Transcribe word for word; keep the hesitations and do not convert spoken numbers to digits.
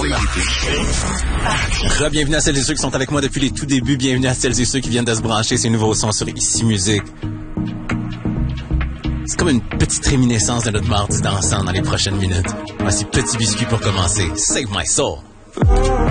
Re-bienvenue à celles et ceux qui sont avec moi depuis les tout débuts. Bienvenue à celles et ceux qui viennent de se brancher ces nouveaux sons sur Ici Musique. C'est comme une petite réminiscence de notre mardi dansant dans les prochaines minutes. Voici Petit Biscuit pour commencer. Save my soul.